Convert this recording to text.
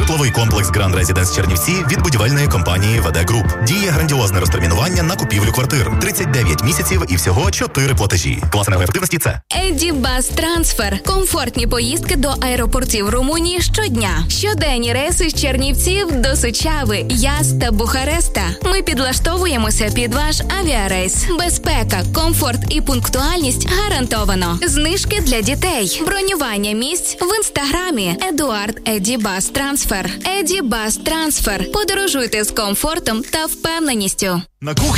Житловий комплекс Grand Residence Чернівці від будівельної компанії ВД Груп. Діє грандіозне розтермінування на купівлю квартир. 39 місяців і всього 4 платежі. Клас енергоефективності це Еді Бас Трансфер. Комфортні поїздки до аеропортів Румунії щодня. Щоденні рейси з Чернівців до Сучави, Яз та Бухареста. Ми підлаштовуємося під ваш авіарейс. Безпека, комфорт і пунктуальність гарантовано. Знижки для дітей. Бронювання місць в інстаграмі. Едуард Еді Бас Трансфер. Еді Бас Трансфер. Подорожуйте з комфортом та впевненістю. на кухні.